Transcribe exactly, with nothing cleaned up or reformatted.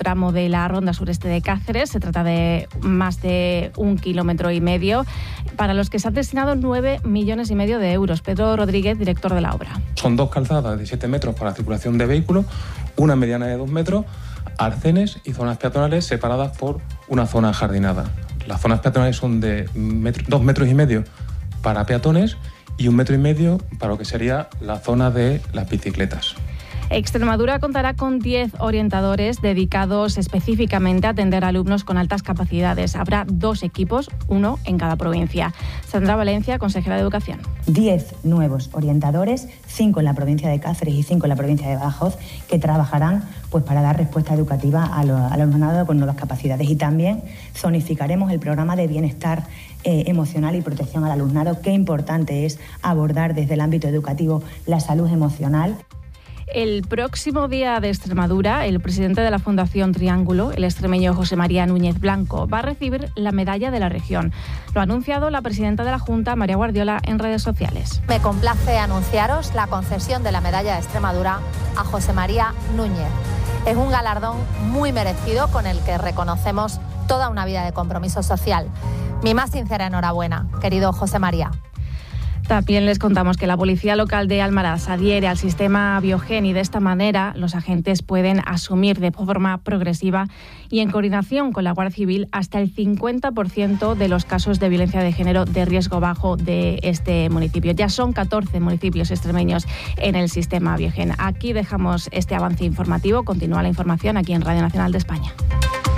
tramo de la ronda sureste de Cáceres. Se trata de más de un kilómetro y medio, para los que se han destinado nueve millones y medio de euros. Pedro Rodríguez, director de la obra. Son dos calzadas de siete metros para la circulación de vehículos, una mediana de dos metros, arcenes y zonas peatonales separadas por una zona jardinada. Las zonas peatonales son de metro, dos metros y medio para peatones y un metro y medio para lo que sería la zona de las bicicletas. Extremadura contará con diez orientadores dedicados específicamente a atender a alumnos con altas capacidades. Habrá dos equipos, uno en cada provincia. Sandra Valencia, consejera de Educación. diez nuevos orientadores, cinco en la provincia de Cáceres y cinco en la provincia de Badajoz, que trabajarán pues, para dar respuesta educativa a los, al alumnado con nuevas capacidades. Y también zonificaremos el programa de bienestar eh, emocional y protección al alumnado. Qué importante es abordar desde el ámbito educativo la salud emocional. El próximo día de Extremadura, el presidente de la Fundación Triángulo, el extremeño José María Núñez Blanco, va a recibir la medalla de la región. Lo ha anunciado la presidenta de la Junta, María Guardiola, en redes sociales. Me complace anunciaros la concesión de la medalla de Extremadura a José María Núñez. Es un galardón muy merecido con el que reconocemos toda una vida de compromiso social. Mi más sincera enhorabuena, querido José María. También les contamos que la Policía Local de Almaraz adhiere al sistema Biogen y de esta manera los agentes pueden asumir de forma progresiva y en coordinación con la Guardia Civil hasta el cincuenta por ciento de los casos de violencia de género de riesgo bajo de este municipio. Ya son catorce municipios extremeños en el sistema Biogen. Aquí dejamos este avance informativo. Continúa la información aquí en Radio Nacional de España.